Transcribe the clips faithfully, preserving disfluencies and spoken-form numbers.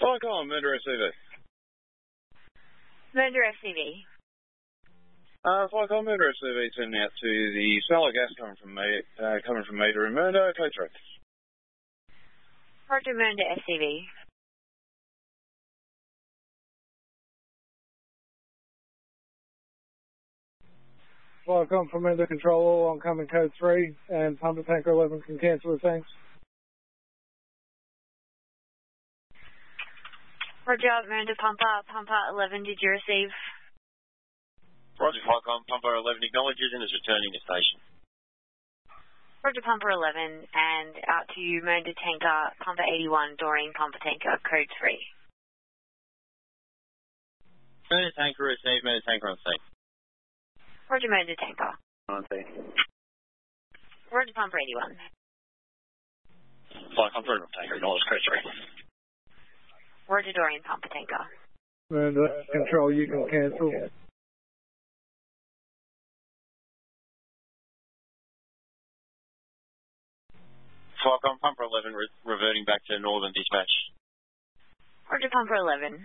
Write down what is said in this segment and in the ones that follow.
Flycom, Mender S C V. Mender S C V. Uh, Flycom, Mender S C V sending out to the smell of gas coming from me, uh, coming from me to Mender, code three. Roger, Mender S C V. Flycom from Mender Control, all oncoming code three, and Pumper Tanker eleven can cancel the thanks. Roger, Mender Pumper, Pumper eleven, did you receive? Roger, Flycom, Pumper eleven acknowledges and is returning to station. Roger, Pumper eleven, and out to you, Mender Tanker, Pumper eighty-one, Doreen, Pumper Tanker, code three. Mender Tanker received, Mender Tanker on scene. Roger, Mender Tanker. On scene. Roger, Pumper eighty-one. Flycom, Mender Tanker, acknowledge code three. Roger, Doreen, Pumper Tanker. Mender Control, you can cancel. Flycom, Pumper eleven, re reverting back to Northern Dispatch. Roger, Pumper eleven.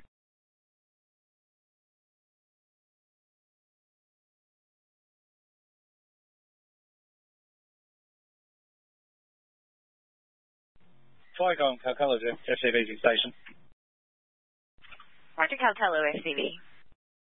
Flycom, Calcolo, F C V station. Roger, Caltello, S C V.